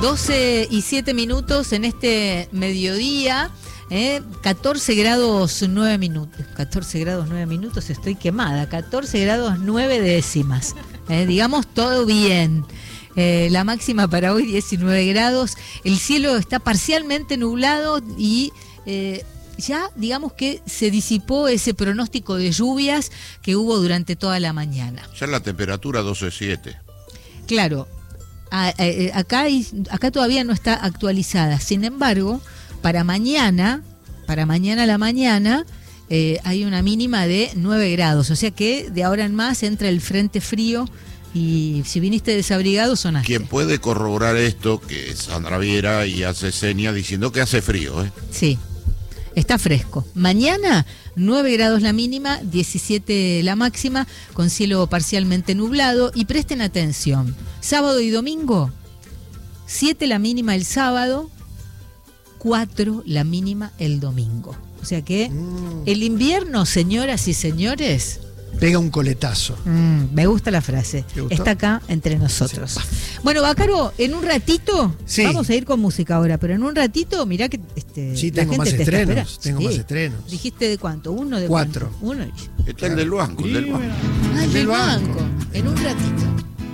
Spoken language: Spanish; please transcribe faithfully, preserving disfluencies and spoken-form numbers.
doce y siete minutos en este mediodía. Eh, catorce grados nueve minutos. catorce grados nueve minutos, estoy quemada. catorce grados nueve décimas. Eh, digamos todo bien. Eh, la máxima para hoy diecinueve grados. El cielo está parcialmente nublado y eh, ya digamos que se disipó ese pronóstico de lluvias que hubo durante toda la mañana. Ya la temperatura doce siete. Claro, a, a, acá, hay, acá todavía no está actualizada. Sin embargo, para mañana, para mañana a la mañana, eh, hay una mínima de nueve grados. O sea que de ahora en más entra el frente frío y si viniste desabrigado sonaste. Quien puede corroborar esto, que es Sandra Viera, y hace señas diciendo que hace frío, ¿eh? Sí, está fresco. Mañana, nueve grados la mínima, diecisiete la máxima, con cielo parcialmente nublado. Y presten atención, sábado y domingo, siete la mínima el sábado, cuatro la mínima el domingo. O sea que mm. el invierno, señoras y señores, pega un coletazo. Mm, me gusta la frase. Está acá entre nosotros. Sí. Bueno, Bácaro, en un ratito, sí. Vamos a ir con música ahora, pero en un ratito, mirá que este, sí, la tengo gente más te estrenos. Está tengo sí. más estrenos. ¿Dijiste de cuánto? ¿Uno de cuatro? Cuánto? Uno. Está el del banco, el del banco. Ah, el del banco. En un ratito.